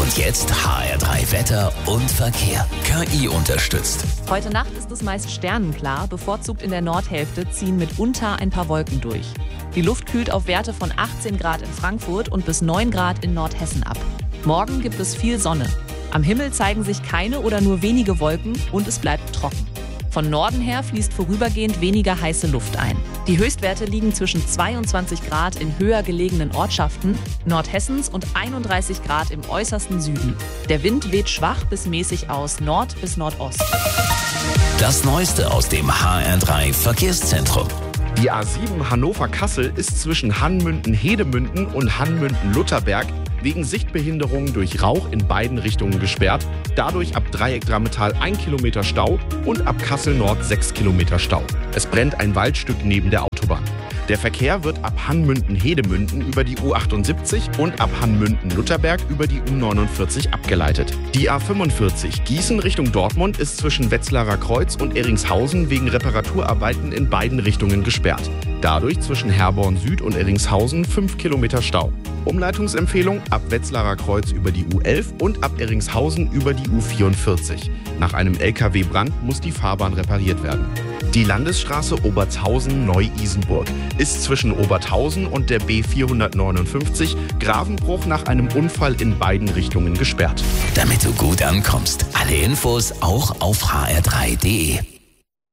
Und jetzt HR3 Wetter und Verkehr. KI unterstützt. Heute Nacht ist es meist sternenklar, bevorzugt in der Nordhälfte ziehen mitunter ein paar Wolken durch. Die Luft kühlt auf Werte von 18 Grad in Frankfurt und bis 9 Grad in Nordhessen ab. Morgen gibt es viel Sonne. Am Himmel zeigen sich keine oder nur wenige Wolken und es bleibt trocken. Von Norden her fließt vorübergehend weniger heiße Luft ein. Die Höchstwerte liegen zwischen 22 Grad in höher gelegenen Ortschaften Nordhessens und 31 Grad im äußersten Süden. Der Wind weht schwach bis mäßig aus Nord bis Nordost. Das Neueste aus dem HR3 Verkehrszentrum. Die A7 Hannover-Kassel ist zwischen Hannmünden-Hedemünden und Hannmünden-Lutherberg wegen Sichtbehinderungen durch Rauch in beiden Richtungen gesperrt. Dadurch ab Dreieck Drammetal 1 Kilometer Stau und ab Kassel Nord 6 Kilometer Stau. Es brennt ein Waldstück neben der Autobahn. Der Verkehr wird ab Hannmünden-Hedemünden über die U78 und ab Hannmünden-Lutherberg über die U49 abgeleitet. Die A45 Gießen Richtung Dortmund ist zwischen Wetzlarer Kreuz und Eringshausen wegen Reparaturarbeiten in beiden Richtungen gesperrt. Dadurch zwischen Herborn Süd und Eringshausen 5 Kilometer Stau. Umleitungsempfehlung ab Wetzlarer Kreuz über die U11 und ab Eringshausen über die U44. Nach einem LKW-Brand muss die Fahrbahn repariert werden. Die Landesstraße Obertshausen-Neu-Isenburg ist zwischen Oberthausen und der B459 Gravenbruch nach einem Unfall in beiden Richtungen gesperrt. Damit du gut ankommst. Alle Infos auch auf hr3.de.